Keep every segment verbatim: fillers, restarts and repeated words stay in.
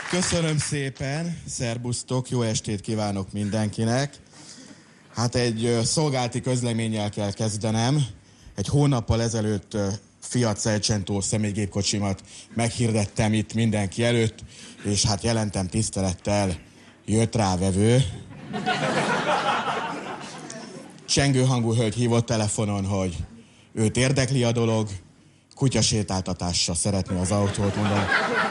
Köszönöm szépen, szerbusztok, jó estét kívánok mindenkinek. Hát egy szolgálati közleménnyel kell kezdenem. Egy hónappal ezelőtt Fiat Seicento személygépkocsimat meghirdettem itt mindenki előtt, és hát jelentem tisztelettel, jött rá vevő. Csengő hangú hölgy hívott telefonon, hogy őt érdekli a dolog, kutyasétáltatásra szeretné az autót, mondani.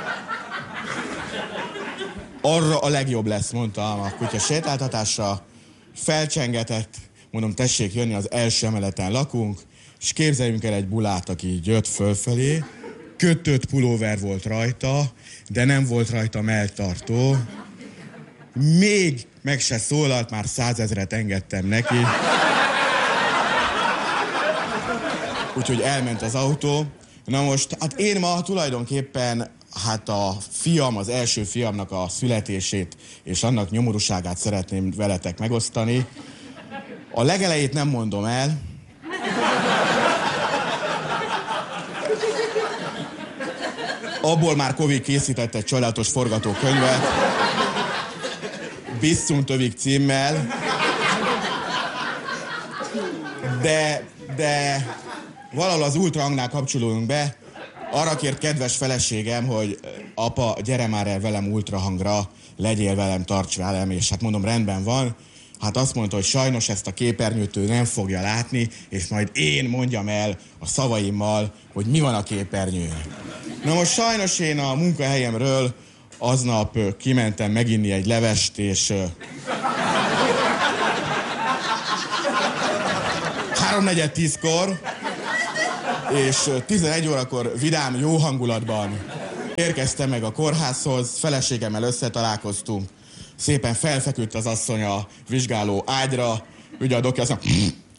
Arra a legjobb lesz, mondtam, a kutya sétáltatásra. Felcsengetett, mondom, tessék jönni, az első emeleten lakunk, és képzeljünk el egy bulát, aki így jött fölfelé, kötött pulóver volt rajta, de nem volt rajta melltartó. Még meg se szólalt, már százezret engedtem neki. Úgyhogy elment az autó. Na most, hát én ma tulajdonképpen hát a fiam, az első fiamnak a születését és annak nyomorúságát szeretném veletek megosztani. A legelejét nem mondom el. Abból már Covid készített egy csodálatos forgatókönyvet. Bisszunktövig címmel. De, de valahol az ultrahangnál kapcsolódunk be. Arra kért kedves feleségem, hogy apa, gyere már el velem ultrahangra, legyél velem, tarts velem, és hát mondom, rendben van. Hát azt mondta, hogy sajnos ezt a képernyőt ő nem fogja látni, és majd én mondjam el a szavaimmal, hogy mi van a képernyőn. Na most sajnos én a munkahelyemről aznap kimentem meginni egy levest, és háromnegyed tízkor, és tizenegy órakor vidám, jó hangulatban érkeztem meg a kórházhoz, feleségemmel összetalálkoztunk. Szépen felfeküdt az asszony a vizsgáló ágyra, ugye a doki azt mondja...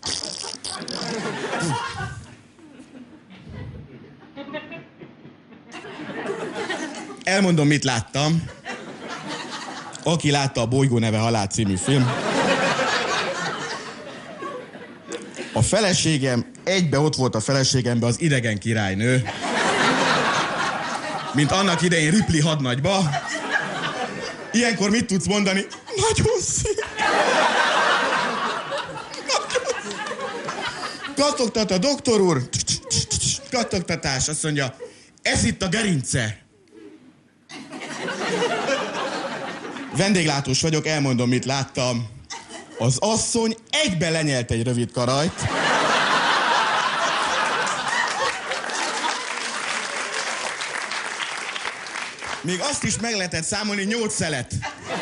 Elmondom, mit láttam. Aki látta a Bolygó neve halál című film. A feleségem, egybe ott volt a feleségembe az idegen királynő. Mint annak idején Ripley hadnagyba. Ilyenkor mit tudsz mondani? Nagyon szép. Kattogtat a doktor úr. Kattogtatás. Azt mondja, ez itt a gerince. Vendéglátós vagyok, elmondom, mit láttam. Az asszony egybe lenyelt egy rövid karajt. Még azt is meg lehetett számolni, nyolc szelet.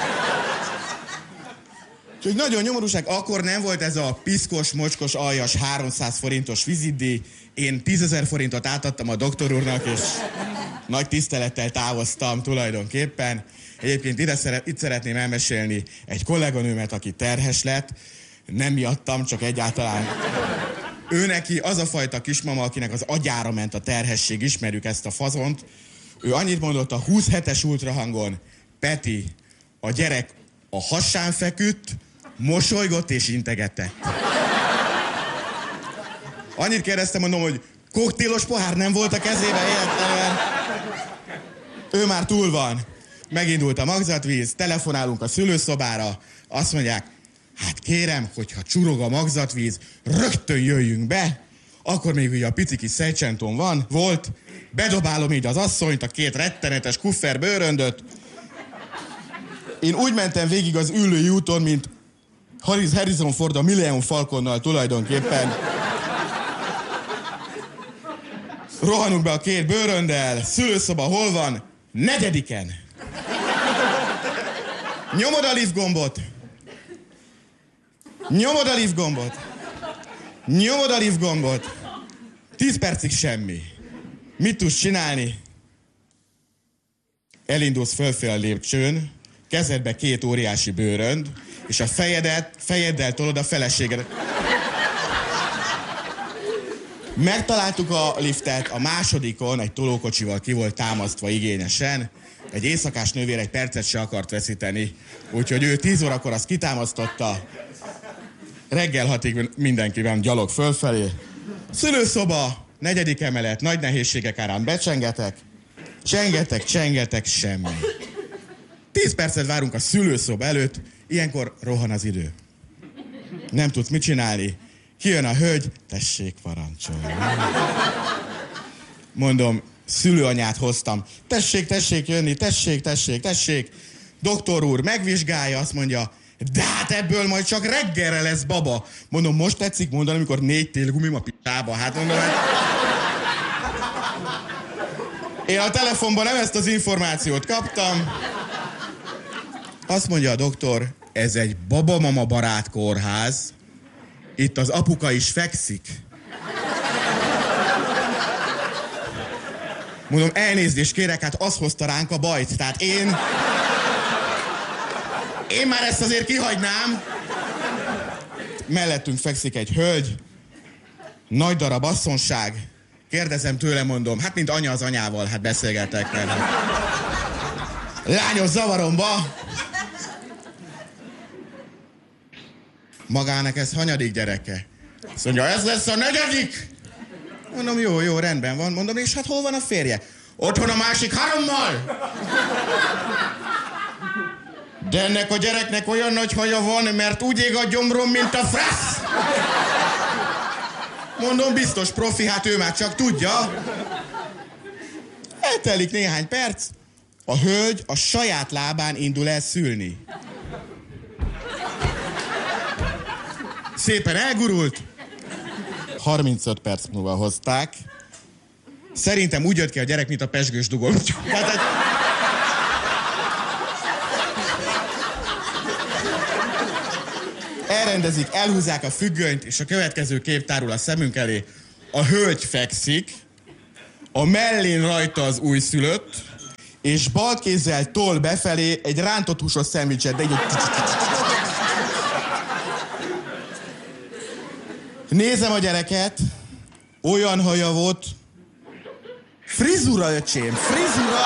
Úgyhogy nagyon nyomorúság, akkor nem volt ez a piszkos, mocskos, aljas háromszáz forintos vizitdíj. Én tízezer forintot átadtam a doktor úrnak, és nagy tisztelettel távoztam tulajdonképpen. Egyébként ide szeret, itt szeretném elmesélni egy kolléganőmet, aki terhes lett. Nem miattam, csak egyáltalán. Ő neki az a fajta kismama, akinek az agyára ment a terhesség, ismerjük ezt a fazont. Ő annyit mondott a huszonhetes ultrahangon, Peti, a gyerek a hasán feküdt, mosolygott és integetett. Annyit kérdeztem, mondom, hogy koktélos pohár nem volt a kezébe életlenül. Ő már túl van. Megindult a magzatvíz, telefonálunk a szülőszobára, azt mondják, hát kérem, hogyha csurog a magzatvíz, rögtön jöjjünk be. Akkor még ugye a pici kis Seicentón van, volt, bedobálom így az asszonyt, a két rettenetes kuffer bőröndöt. Én úgy mentem végig az ülői úton, mint Harrison Ford a Millennium Falconnal tulajdonképpen. Rohanunk be a két bőrönddel, szülőszoba hol van? Negyediken. Nyomod a lift gombot. Nyomod a lift gombot. Nyomod a lift gombot. Tíz percig semmi. Mit tudsz csinálni? Elindulsz fölfél a lépcsőn, kezedbe két óriási bőrönd, és a fejedet, fejeddel tolod a feleségedet. Megtaláltuk a liftet, a másodikon egy tolókocsival ki volt támasztva igényesen. Egy éjszakás nővér egy percet se akart veszíteni, úgyhogy ő tíz órakor azt kitámasztotta. Reggel hatig mindenki van gyalog fölfelé. Szülőszoba, negyedik emelet, nagy nehézségek árán becsengetek. Csengetek, csengetek, semmi. Tíz percet várunk a szülőszoba előtt, ilyenkor rohan az idő. Nem tudsz mit csinálni. Kijön a hölgy, tessék parancsolni. Mondom, szülőanyát hoztam. Tessék, tessék jönni, tessék, tessék, tessék. Doktor úr megvizsgálja, azt mondja, de hát ebből majd csak reggelre lesz baba. Mondom, most tetszik mondani, amikor négy télgumim a picsába. Hát mondom, hát... Én a telefonban nem ezt az információt kaptam. Azt mondja a doktor, ez egy babamama barát kórház. Itt az apuka is fekszik. Mondom, elnézést kérek, hát az hozta ránk a bajt. Tehát én... Én már ezt azért kihagynám. Mellettünk fekszik egy hölgy. Nagy darab asszonság. Kérdezem tőle, mondom, hát mint anya az anyával, hát beszélgetek. Mert... Lányos zavaromba. Magának ez hanyadik gyereke? Azt mondja, ez lesz a negyedik. Mondom, jó, jó, rendben van. Mondom, és hát hol van a férje? Otthon a másik hárommal. De ennek a gyereknek olyan nagy haja van, mert úgy ég a gyomrom, mint a frasz. Mondom, biztos profi, hát ő már csak tudja. Eltelik néhány perc, a hölgy a saját lábán indul el szülni. Szépen elgurult. harmincöt perc múlva hozták. Szerintem úgy jött ki a gyerek, mint a pezsgős dugó. Hát egy... Elrendezik, elhúzzák a függönyt, és a következő kép tárul a szemünk elé. A hölgy fekszik, a mellén rajta az újszülött, és bal kézzel tol befelé egy rántott húsos szendvicset, de így... Nézem a gyereket, olyan haja volt, frizura, öcsém, frizura!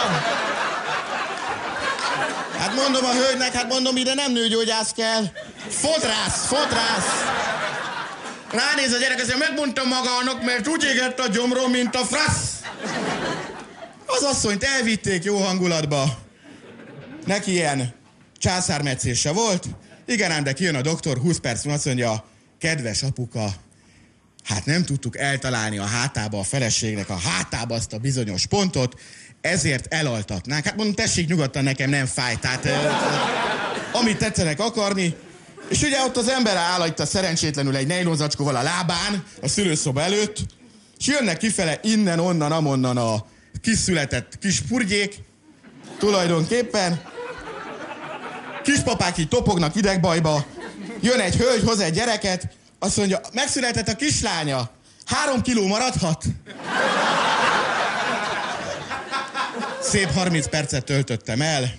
Hát mondom a hölgynek, hát mondom, ide nem nőgyógyász kell. Fodrász, fodrász! Ránéz a gyerek, azért megmondtam magának, mert úgy égett a gyomrom, mint a frasz. Az asszonyt elvitték jó hangulatba. Neki ilyen császármetszése volt. Igen ám, de kijön a doktor, húsz perc múlva azt mondja, kedves apuka, hát nem tudtuk eltalálni a hátába a feleségnek, a hátába azt a bizonyos pontot, ezért elaltatnánk. Hát mondom, tessék nyugodtan, nekem nem fáj, tehát eh, amit tetszenek akarni. És ugye ott az ember áll itt a szerencsétlenül egy nejlonzacskóval a lábán, a szülőszoba előtt, és jönnek kifele innen, onnan, amonnan a kiszületett kis purgyék, tulajdonképpen. Kispapák így topognak idegbajba, jön egy hölgy, hoz egy gyereket, azt mondja, megszületett a kislánya, három kiló maradhat. Szép harminc percet töltöttem el.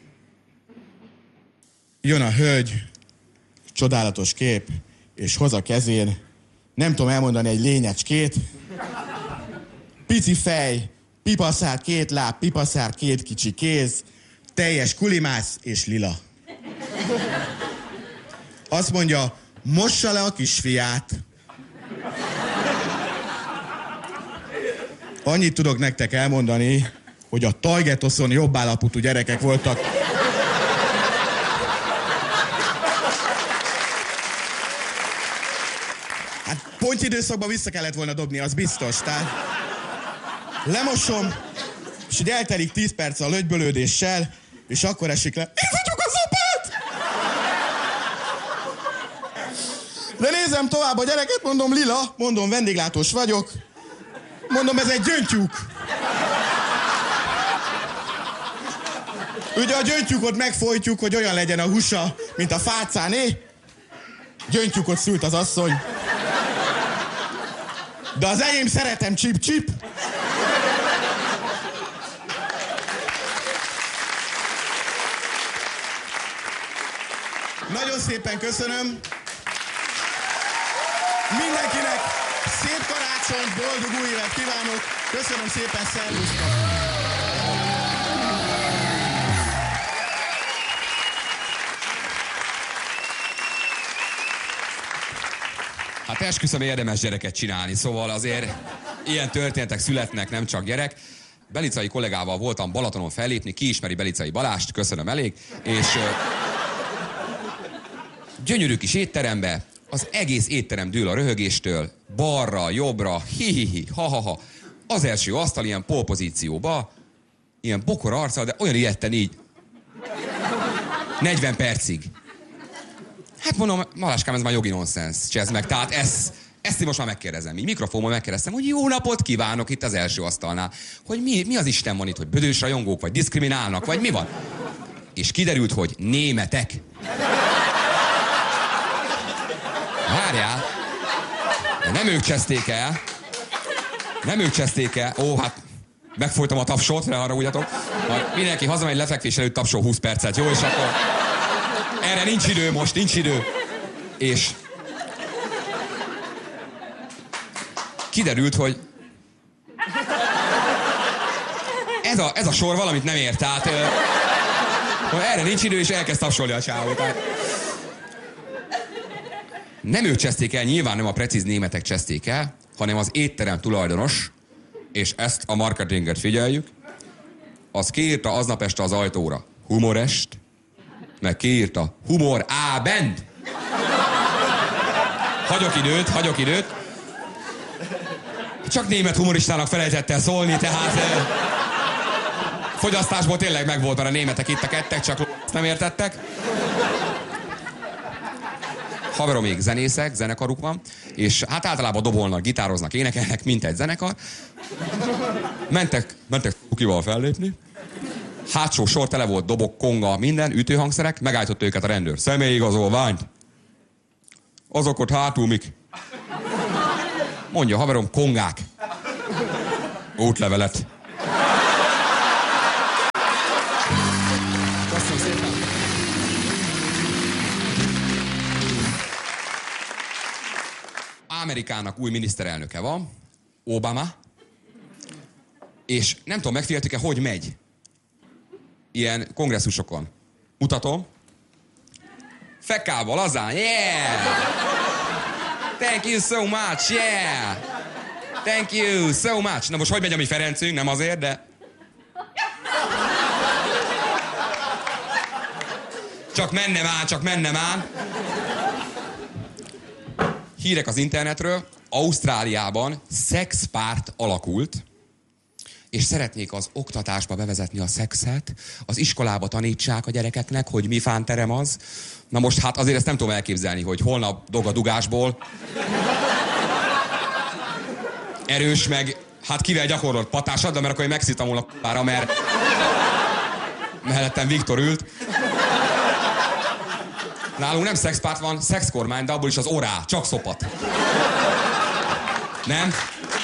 Jön a hölgy, csodálatos kép, és hoz a kezén, nem tudom elmondani, egy lényecskét. Pici fej, pipaszár két láb, pipaszár két kicsi kéz, teljes kulimász és lila. Azt mondja, mossa le a kisfiát. Annyit tudok nektek elmondani, hogy a Tajgetoszon jobb állapotú gyerekek voltak. Hát pontyidőszakban vissza kellett volna dobni, az biztos. Tehát lemosom, és így eltelik tíz perc a lögybölődéssel, és akkor esik le. Izzadjuk a szopát! De nézem tovább a gyereket, mondom, lila, mondom, vendéglátós vagyok. Mondom, ez egy gyöngytyúk. Ugye a gyöngytyúkot megfojtjuk, hogy olyan legyen a húsa, mint a fácáné. Gyöngytyúkot szült az asszony. De az enyém szeretem csip-csip. Nagyon szépen köszönöm. Mindenkinek szép karácsonyt, boldog új évet kívánok. Köszönöm szépen, szervusztok! Hát esküszöm, érdemes gyereket csinálni, szóval azért ilyen történetek születnek, nem csak gyerek. belicai kollégával voltam Balatonon fellépni, ki ismeri Belicai Balást, köszönöm elég, és uh, gyönyörű kis étterembe, az egész étterem dől a röhögéstől, balra, jobbra, hi-hi-hi, ha-ha-ha. Az első asztal ilyen polpozícióba, ilyen bokor arccal, de olyan ilyetten így. negyven percig. Hát mondom, Maláskám, ez már jogi nonsens, csezd meg. Tehát ezt, ezt én most már megkérdezem. Így mikrofonban megkérdeztem, hogy jó napot kívánok itt az első asztalnál. Hogy mi, mi az Isten van itt, hogy bödős rajongók, vagy diszkriminálnak, vagy mi van? És kiderült, hogy németek. Várjál. Nem ők cseszték el. Nem ők cseszték el. Ó, hát megfojtam a tapsot, ne haragudjatok. Majd mindenki hazamegy lefekvés előtt tapsol húsz percet, jó? És akkor erre nincs idő most, nincs idő. És kiderült, hogy ez a, ez a sor valamit nem ért, tehát hogy erre nincs idő, és elkezd tapsolni a csávót. Tehát nem ők cseszték el, nyilván nem a precíz németek cseszték el, hanem az étterem tulajdonos, és ezt a marketinget figyeljük, az kiírta aznap este az ajtóra humorest, meg kiírta humor ábend. Hagyok időt, hagyok időt. Csak német humoristának felejtett el szólni, tehát eh, fogyasztásból tényleg megvolt, mert a németek itt a kettek, csak nem értettek. Haverom még zenészek, zenekaruk van, és hát általában dobolnak, gitároznak, énekelnek, mint egy zenekar. Mentek, mentek kukival fellépni. Hátsó sor tele volt, dobok, konga, minden, ütőhangszerek, megállított őket a rendőr. Személyigazolványt. Azok ott hátul mik? Mondja, haverom, kongák. Útlevelet. Köszönöm szépen. Amerikának új miniszterelnöke van, Obama, és nem tudom, megfigyeltük-e, hogy megy ilyen kongresszusokon. Mutatom. Fekával, lazán, yeah! Thank you so much, yeah! Thank you so much. Na most hogy megy a mi Ferencünk? Nem azért, de... Csak mennem áll, csak mennem áll. Hírek az internetről. Ausztráliában szexpárt alakult, és szeretnék az oktatásba bevezetni a szexet, az iskolába tanítsák a gyerekeknek, hogy mi fánterem az. Na most hát azért ezt nem tudom elképzelni, hogy holnap dog a dugásból. Erős meg, hát kivel gyakorlott patásad, de mert akkor én megszívtam volna pára, mert mellettem Viktor ült. Nálunk nem szexpárt van, szexkormány, de abból is az orá, csak szopat. Nem?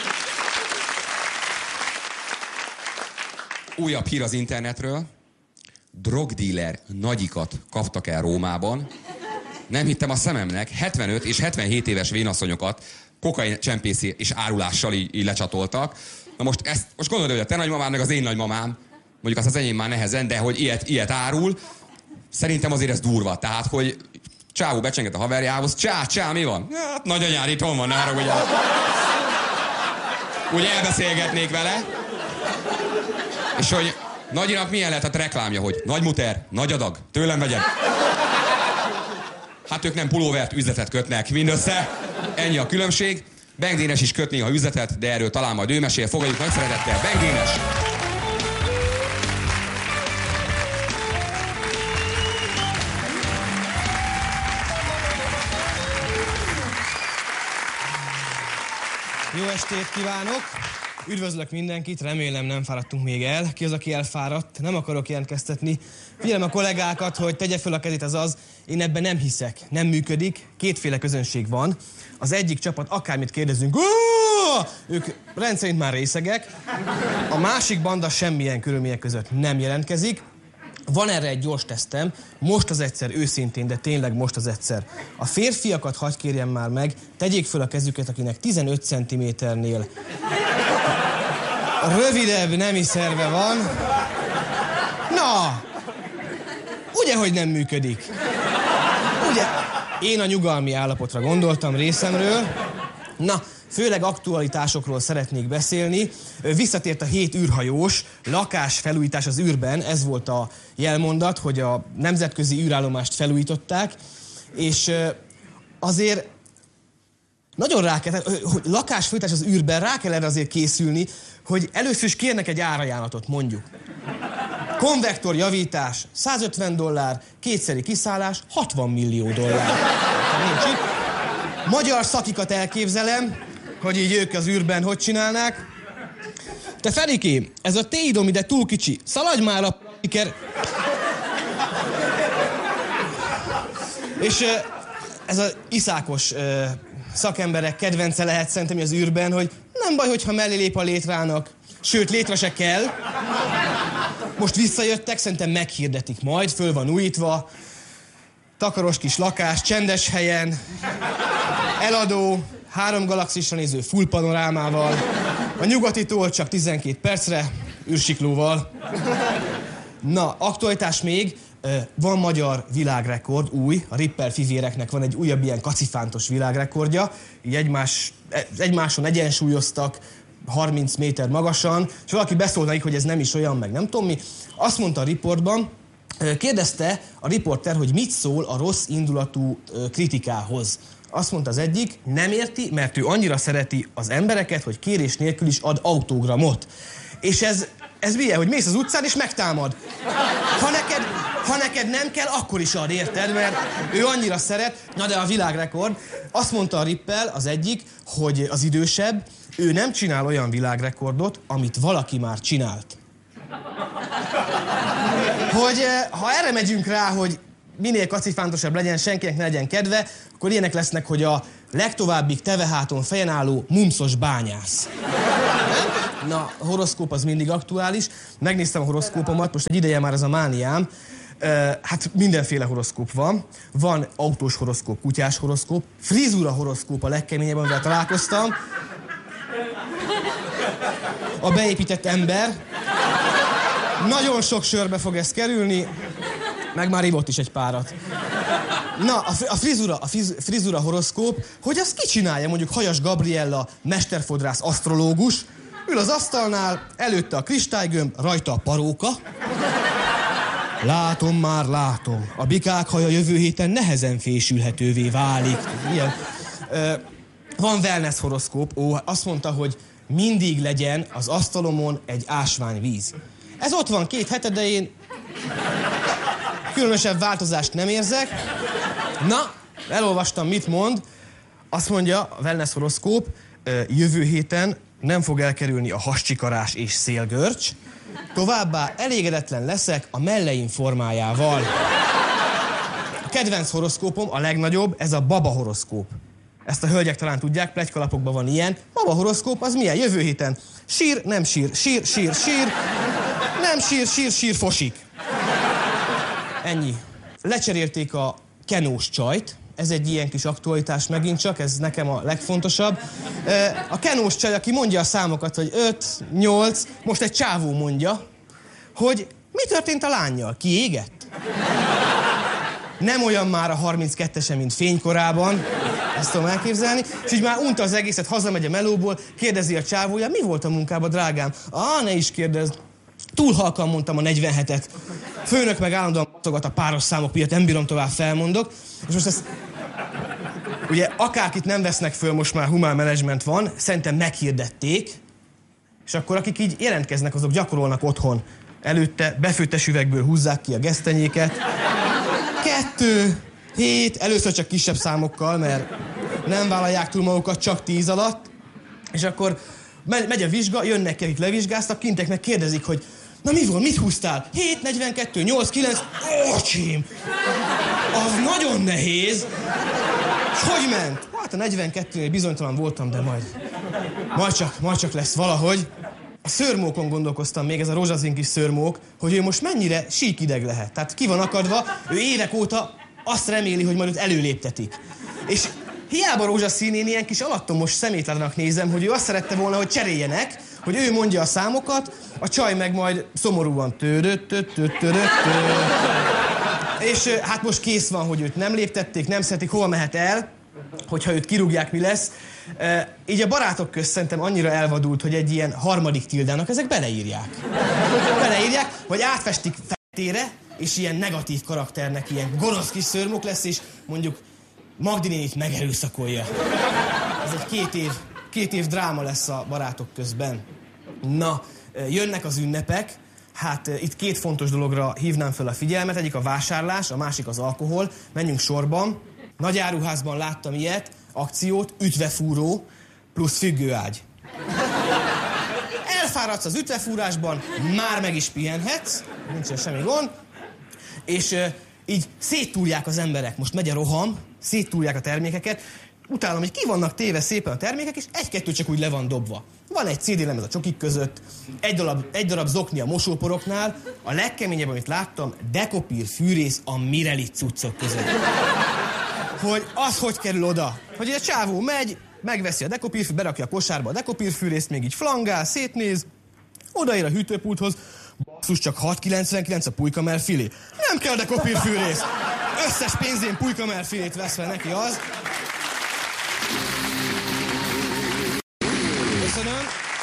Újabb hír az internetről. Drogdíler nagyikat kaptak el Rómában. Nem hittem a szememnek, hetvenöt és hetvenhét éves vénasszonyokat kokain csempészi és árulással így, így lecsatoltak. Na most ezt, most gondolod, hogy a te nagymamám meg az én nagymamám, mondjuk azt az enyém már nehezen, de hogy ilyet, ilyet árul, szerintem azért ez durva. Tehát, hogy csávó becsenget a haverjához, csá, csá, mi van? Hát nagyanyád itthon van, ne haragudjál. Úgy elbeszélgetnék vele. És hogy nagyinak milyen lehet a reklámja, hogy nagy muter, nagy adag, tőlem vegyed. Hát ők nem pulóvert, üzletet kötnek mindössze. Ennyi a különbség. Benk Dénes is köt néha üzletet, de erről talán majd ő mesél. Fogadjuk nagy szeretettel, Benk Dénes! Jó estét kívánok! Üdvözlök mindenkit, remélem nem fáradtunk még el. Ki az, aki elfáradt? Nem akarok jelentkeztetni. Figyelem a kollégákat, hogy tegye föl a kezét, az az. Én ebben nem hiszek. Nem működik. Kétféle közönség van. Az egyik csapat, akármit kérdezünk, ők rendszerint már részegek. A másik banda semmilyen körülmények között nem jelentkezik. Van erre egy gyors tesztem, most az egyszer őszintén, de tényleg most az egyszer. A férfiakat hadd kérjem már meg, tegyék föl a kezüket, akinek tizenöt centiméternél rövidebb nemi szerve van. Na, ugye, hogy nem működik? Ugye, én a nyugalmi állapotra gondoltam részemről. Na, főleg aktualitásokról szeretnék beszélni. Visszatért a hét űrhajós, lakásfelújítás az űrben, ez volt a jelmondat, hogy a nemzetközi űrállomást felújították, és azért nagyon rá kell, hogy lakásfelújítás az űrben, rá kell erre azért készülni, hogy először is kérnek egy árajánlatot, mondjuk. Konvektor javítás, százötven dollár, kétszeri kiszállás, hatvan millió dollár. Nincs itt. Magyar szakikat elképzelem, hogy így ők az űrben hogy csinálnák. Te Ferikém, ez a téidom ide túl kicsi, szaladj már a p***ker. És ez az iszákos szakemberek kedvence lehet szerintem az űrben, hogy nem baj, hogyha mellé lép a létrának, sőt, létre se kell. Most visszajöttek, szerintem meghirdetik majd, föl van újítva. Takaros kis lakás, csendes helyen, eladó, három galaxisra néző full panorámával, a nyugatitól csak tizenkét percre, űrsiklóval. Na, aktualitás még, van magyar világrekord, új, a Ripper fivéreknek van egy újabb ilyen kacifántos világrekordja, így egymás, egymáson egyensúlyoztak, harminc méter magasan, és valaki beszólt nekik, hogy ez nem is olyan, meg nem tudom mi. Azt mondta a riportban, kérdezte a riporter, hogy mit szól a rossz indulatú kritikához. Azt mondta az egyik, nem érti, mert ő annyira szereti az embereket, hogy kérés nélkül is ad autogramot. És ez, ez milyen, hogy mész az utcán és megtámad. Ha neked, ha neked nem kell, akkor is ad, érted? Mert ő annyira szeret. Na de a világrekord. Azt mondta a Rippel, az egyik, hogy az idősebb, ő nem csinál olyan világrekordot, amit valaki már csinált. Hogy ha erre megyünk rá, hogy minél kacifántosabb legyen, senkinek ne legyen kedve, akkor ilyenek lesznek, hogy a legtovábbig teveháton fejen álló mumszos bányász. Na, a horoszkóp az mindig aktuális. Megnéztem a horoszkópomat, most egy ideje már ez a mániám. Hát mindenféle horoszkóp van. Van autós horoszkóp, kutyás horoszkóp, frizura horoszkóp a legkeményebb, amivel találkoztam. A beépített ember. Nagyon sok sörbe fog ez kerülni, meg már ivott is egy párat. Na, a frizura, a frizura horoszkóp, hogy azt ki csinálja, mondjuk Hajas Gabriella, mesterfodrász, asztrológus, ül az asztalnál, előtte a kristálygömb, rajta a paróka. Látom már, látom, a bikák haja jövő héten nehezen fésülhetővé válik. Ilyen. Van wellness horoszkóp, ó, azt mondta, hogy mindig legyen az asztalomon egy ásványvíz. Ez ott van két hete, de én különösebb változást nem érzek. Na, elolvastam, mit mond. Azt mondja a wellness horoszkóp, jövő héten nem fog elkerülni a hascsikarás és szélgörcs. Továbbá elégedetlen leszek a melleim formájával. A kedvenc horoszkópom, a legnagyobb, ez a baba horoszkóp. Ezt a hölgyek talán tudják, pletykalapokban van ilyen. Baba horoszkóp, az milyen? Jövő héten sír, nem sír, sír, sír, sír, nem sír, sír, sír, fosik. Ennyi. Lecserélték a kenós csajt. Ez egy ilyen kis aktualitás megint csak, ez nekem a legfontosabb. A kenós csaj, aki mondja a számokat, hogy öt, nyolc, most egy csávó mondja, hogy mi történt a lánnyal? Kiégett? Nem olyan már a harminckettese, mint fénykorában, ezt tudom elképzelni, és így már unta az egészet, hazamegy a melóból, kérdezi a csávója, mi volt a munkában, drágám? Á, ne is kérdezd. Túl halkan mondtam a negyvenhetet. Főnök meg állandóan matogat a páros számok miatt, nem bírom tovább, felmondok. És most ezt... Ugye akárkit nem vesznek föl, most már humán menedzsment van, szerintem meghirdették, és akkor akik így jelentkeznek, azok gyakorolnak otthon. Előtte befőttes üvegből húzzák ki a gesztenyéket. Kettő, hét, először csak kisebb számokkal, mert nem vállalják túl magukat csak tíz alatt. És akkor megy a vizsga, jönnek ki, akik levizsgáztak, kintek meg kérdezik, hogy na mi volt, mit húztál? hét, negyvenkettő, nyolc, kilenc, ócsim! Az nagyon nehéz. És hogy ment? Hát a negyvenkettőnél bizonytalan voltam, de majd, majd, csak, majd csak lesz valahogy. A szőrmókon gondolkoztam még, ez a rózsaszín kis szőrmók, hogy ő most mennyire síkideg lehet. Tehát ki van akadva, ő évek óta azt reméli, hogy majd őt előléptetik. És hiába rózsaszín, én ilyen kis alattomos szemétlenek nézem, hogy ő azt szerette volna, hogy cseréljenek, hogy ő mondja a számokat, a csaj meg majd szomorúan és hát most kész van, hogy őt nem léptették, nem szeretik, hova mehet el. hogyha őt kirúgják, mi lesz. E, így a barátok közt szerintem annyira elvadult, hogy egy ilyen harmadik Tildának ezek beleírják. Beleírják, vagy átfestik feketére, és ilyen negatív karakternek ilyen gonosz kis szörmök lesz, és mondjuk Magdi nénit megerőszakolja. Ez egy két év, két év dráma lesz a barátok közben. Na, jönnek az ünnepek. Hát itt két fontos dologra hívnám fel a figyelmet. Egyik a vásárlás, a másik az alkohol. Menjünk sorban. Nagy áruházban láttam ilyet, akciót, ütvefúró plusz függőágy. Elfáradsz az ütvefúrásban, már meg is pihenhetsz, nincsen semmi gond, és uh, így széttúrják az emberek. Most megy a roham, széttúrják a termékeket, utálom, hogy ki vannak téve szépen a termékek, és egy-kettő csak úgy le van dobva. Van egy cé dé lemez a csokik között, egy darab, egy darab zokni a mosóporoknál, a legkeményebb, amit láttam, dekopír fűrész a Mireli cuccok között. Hogy az hogy kerül oda? Hogy a csávó megy, megveszi a dekopírfűrészt, berakja a kosárba a dekopírfűrészt, még így flangál, szétnéz, odaér a hűtőpulthoz, basszus, csak hat kilencvenkilenc a pulykamell filé. Nem kell dekopírfűrész! Összes pénzén pulykamell filét vesz fel neki az. Köszönöm.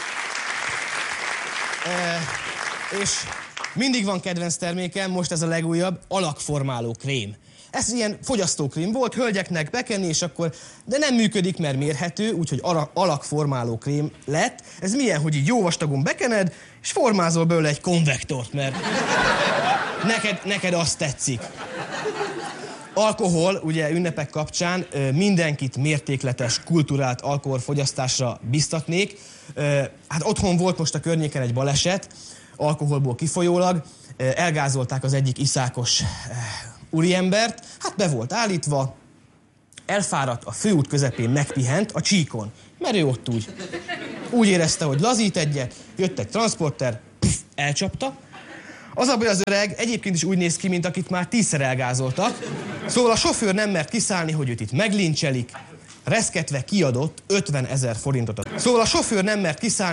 E, és mindig van kedvenc termékem, most ez a legújabb, alakformáló krém. Ez ilyen fogyasztókrém volt, hölgyeknek bekenni, és akkor, de nem működik, mert mérhető, úgyhogy alakformáló krém lett. Ez milyen, hogy így jó vastagon bekened, és formázol belőle egy konvektort, mert neked, neked azt tetszik. Alkohol, ugye ünnepek kapcsán mindenkit mértékletes, kulturált alkoholfogyasztásra biztatnék. Hát otthon volt most a környéken egy baleset, alkoholból kifolyólag. Elgázolták az egyik iszákos úriembert, hát be volt állítva, elfáradt, a főút közepén megpihent a csíkon, mert ő ott úgy. Úgy érezte, hogy lazít egyet, jött egy transporter, pff, elcsapta. Az a baj, az öreg egyébként is úgy néz ki, mint akit már tízszer elgázoltak. Szóval a sofőr nem mert kiszállni, hogy őt itt meglincselik, reszketve kiadott ötvenezer forintot. Szóval a sofőr nem mert kiszállni,